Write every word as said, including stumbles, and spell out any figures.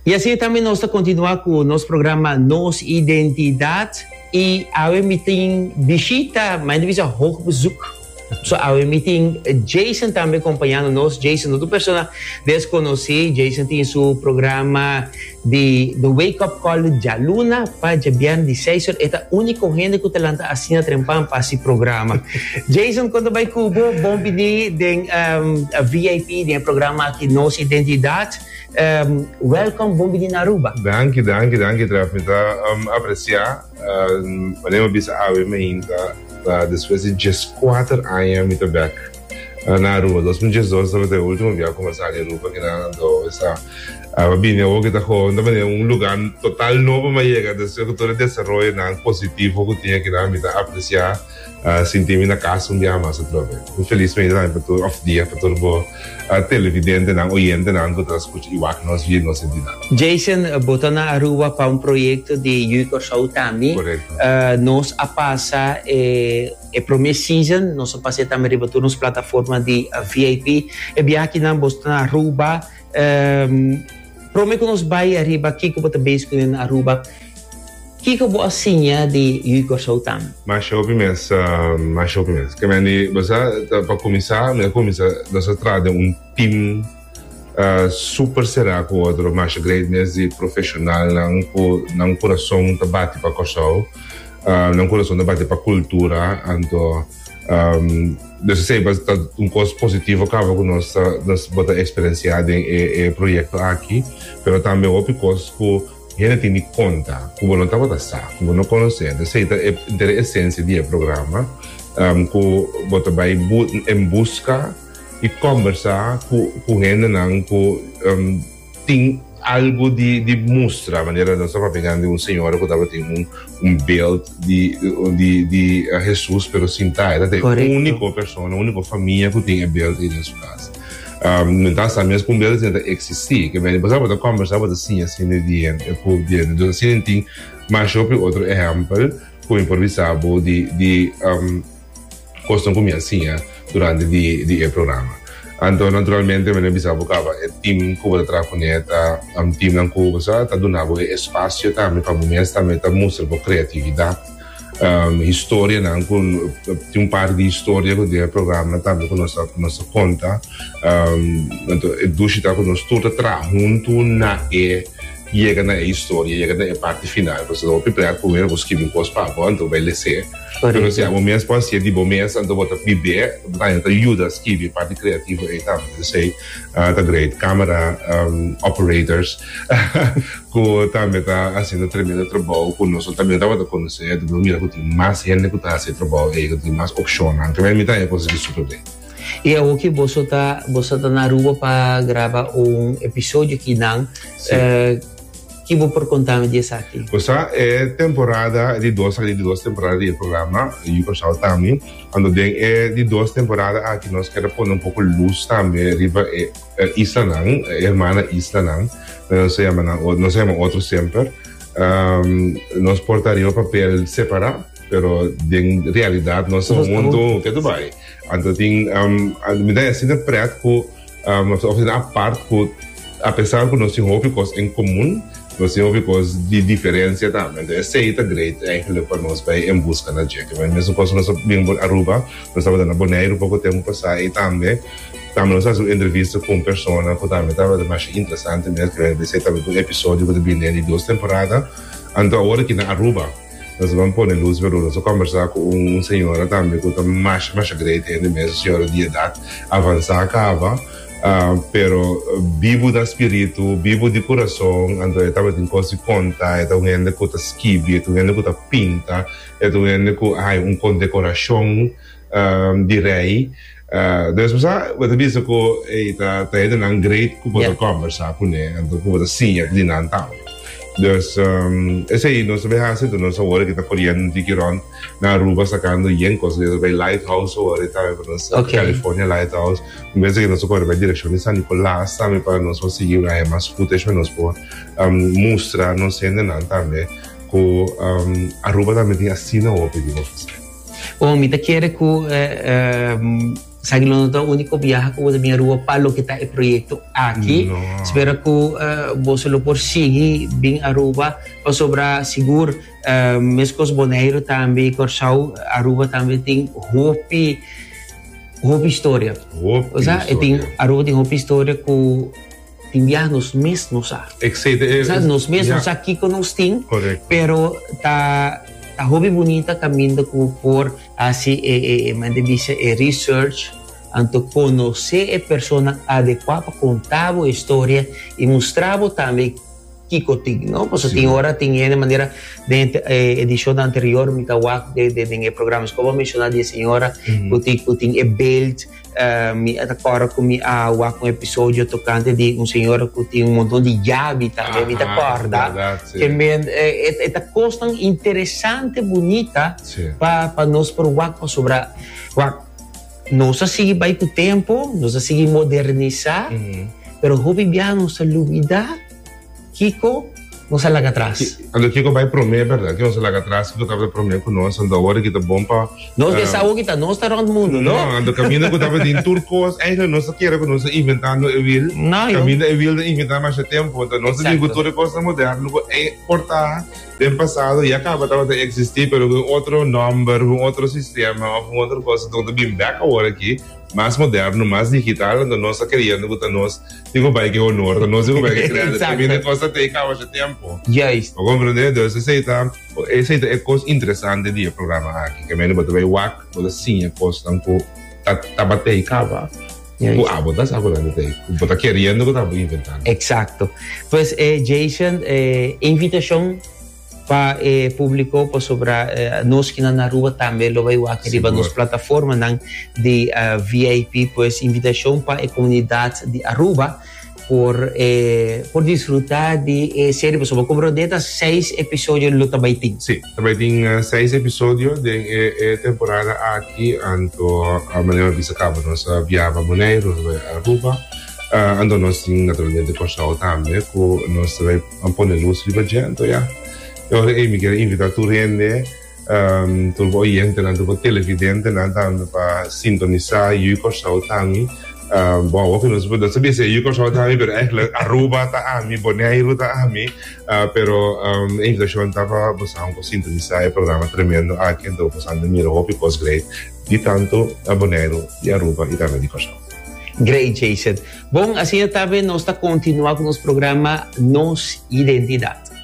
E assim também nós estamos continuando com o nosso programa Nos Identidade e a meeting visita, mas não visita hoogbezoek. So, a meeting Jason também acompanhando nós. Jason, outra pessoa desconhecida. Jason tem seu programa de, de Wake Up Call de Luna para dia dezesseis horas. É a única gente que está assim a trempar para esse programa. Jason, quando vai cubo, bom pedir de um, V I P, de programa aqui Nossa Identidade. Um, welcome, bom pedir na Aruba. Danke, danke, danke, Trafita. Um, apreciar. Um, podemos bisa awe ainda. Uh, depois de quatro anos muito bem uh, na Aruba. dois mil e dezoito estava até o último dia começar a Aruba que na ando essa a bem eu que tá com também um lugar total novo mas chega desse que todo desenvolvimento na positivo que tinha que na me apreciar uh, sentir na casa um dia mais outra vez. Infelizmente não para todo off dia para todo bo uh, televidente não oyente não que tá escuta igual que nós vimos nossa vida. Jason botou na Aruba para um projeto de Yuko Show também. Uh, nós a passar é é primeira season nós a passar também ribatou nas plataformas de uh, V I P e bem aqui na bosta na Aruba um, prometo que nós vai arriba aqui que bota base com na Aruba que que boa sinha de Yuko Show também. Mas show primeiro, mas show primeiro. Que meni, você para começar, me começar nós traz um time uh, super será com outro, mas great mesmo profissional, não com não coração tá bate para o show. Uh, não coração debate para cultura, então um, deve ser um coisa positivo que com nossa nossa bota experienciada em projeto aqui, mas também outro coisa que a gente tem conta, como não estava passando, como não conhecendo, essa é a essência do programa, um, que bota vai em busca e conversar com com gente não que um, tem algo de, de mostra, a maneira nós estamos pegando um senhor que estava tendo um, um build de, de, de uh, Jesus, pero sem tá, era a única pessoa, a única família que tem build em sua casa. Um, então, sabemos que um build ainda existe, que vem, você pode conversar, pode assim, assim, de dia, por dia, então, assim, tem mais outro exemplo, que improvisado de, de um, costum como assim, durante de, de programa. Então, naturalmente, eu pensava que o time que eu trabalho com ele, o time que eu está dando espaço também para o também para mostrar a criatividade, um, história, não, com, tem um par de história que o programa também com nossa nossa conta, um, então, é duas que nós todos trabalhamos junto na e chega na história, chega na parte final, você vai preparar primeiro os que vêm com os papos, então vai descer. Pero se a momento pode ser de momento então bota viver, então ajuda a escrever parte criativa e tal, sei, tá great, camera um, operators, que também tá fazendo tremendo trabalho com nós, também estava a conhecer, então mira que tem mais gente que está fazendo trabalho e que tem mais opções, também me tá é coisa que super bem. E é o que você tá você tá na Aruba para gravar um episódio aqui não que vou por contar disso aqui. Essa é temporada de duas, de duas temporadas do programa, e o pessoal também, quando é de duas temporadas aqui nós queremos pôr um pouco de luz também, riba é, é Isla Nang, é irmã Isla Nang, nós chamamos, nós chamamos outro sempre, um, nós portaríamos o papel separado, pero de realidade nós somos muito, que vai. Então tem, um, a minha ideia é sempre preto que, nós oferecemos a parte que, apesar que nós temos coisas em comum, nós temos coisas de diferença também. Então, essa é great, eigenlijk, para nós vai em busca da gente. Mas mesmo quando nós vimos em Aruba, nós estávamos na Bonaire, um pouco tempo passado, e também, também nós fazemos entrevista com pessoas que também estava mais interessante, mesmo que esse também um episódio que vem de duas temporadas. Então, agora aqui na Aruba, nós vamos pôr em luz, nós vamos conversar com um senhor também, que também mais, mais great, ainda mesmo, senhora de idade avançada, acaba. Uh, pero vivo da espírito, vivo de coração, então eu estava tendo coisa de conta, eu estava vendo que eu escrevi, eu estava vendo que eu pinta, eu estava vendo que há uma condecoração um, de rei. Uh, então, você vai ver que eu estava tendo um great que eu posso conversar com ele, então eu posso sim, de Natal. Então, um, esse aí, nós vamos fazer, nós agora que está correndo de Quiron, na Aruba, sacando em coisas, vai Lighthouse, agora está para California Lighthouse, um vez que nós agora vai direção de San Nicolás, também para nós conseguir mais footage, para nós poder um, mostrar, nós ainda também, que um, Aruba também tem assim na ópera de nós. Bom, me quer que Sabe, não é o único viagem que eu vou vir Aruba para o que está o projeto aqui. No. Espero que uh, você lo por seguir bem Aruba para sobrar seguro. Uh, mesmo os boneiros também, Corsau, Aruba também tem hope, hope história. Hope ou seja, tem Aruba tem hope história que tem viagem nos meses, não sabe. Exato. Nos meses, não sabe aqui que nós tem. Correto. Pero tá a hobby bonita caminho por assim é é é é research anto conhecer a pessoa adequada para contar a história e mostrar também que cotig, não? Porque tem hora tem de maneira de eh, edição anterior me tawak de de de programas como mencionar de senhora cotig cotig é belt me agora com me a um episódio tocante de um senhor que tem um montão de llave também me acorda que me é é coisa interessante bonita para para nós por o sobre nós seguir vai com o tempo nós seguir modernizar pero hobby viajar nossa lubida Kiko não se larga atrás. Quando Kiko vai para mim, é verdade, que não se larga atrás, Kiko estava para mim conosco, anda hora que está bom para... Nós que saúde está, nós está no mundo, não? Não, anda caminho que estava em turcos, ainda não se quer que nós inventando o vil, caminho o vil de inventar mais tempo, então nós temos cultura coisa moderna, é portar do passado e acaba de existir, pero com outro número, com outro sistema, com outra coisa, então bem back agora aqui, mais moderno, mais digital, então nós está querendo que nós digo vai que honor, nós digo vai que criar, também a coisa tem acaba de tempo. Yes. O compreender, então essa está, essa é coisa interessante do programa aqui, que mesmo vai wak, ou assim, a coisa tanto tá tá bater e acaba. O abo das agora não tem, o tá querendo que tá inventando. Exacto. Pues eh, Jason, eh, invitação para eh, público para sobre eh, nós que na rua também lo vai aqui riba nos plataforma nan de uh, V I P pues invitação para a comunidade de Aruba por eh, por desfrutar de eh, série para sobre como deta seis episódios lo também tem. Sim, também tem uh, seis episódios de eh, eh, temporada aqui anto a maneira de sacar nossa viagem Bonaire Aruba. Uh, ando nós tem naturalmente Corsau também com nós vai ampone luz riba gente já. Eu me quero invitar tu rende, um, tu oyente, tu televidente, nanti para sintonizar e Corsau também. Bom, que nós podemos saber se Corsau também, pero é Aruba tá a mim, Bonaire tá a mim, pero a invitação estava para sintonizar o programa tremendo aqui, então passando mira hope cos great, de tanto a Bonaire e Aruba e também de Corsau. Great, Jason. Bom, assim também nós está continuando com o nosso programa Nos Identidade.